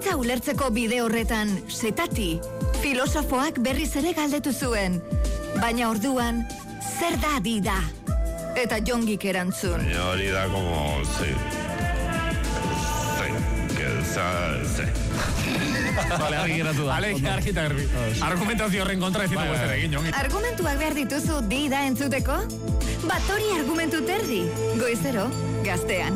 Bizitza ulertzeko bide horretan, Setati, filosofoak berriz ere galdetu zuen. Baina orduan, zer da dida? Eta Jongik erantzun. Hori da como... Vale, argi geratu da. Argi eta garbi. Argumentazio horren kontra ez ditugu ezer egin, Jongi. Argumentuak behar dituzu dida entzuteko? Bat hori argumentu terdi. Goizero, Gaztean.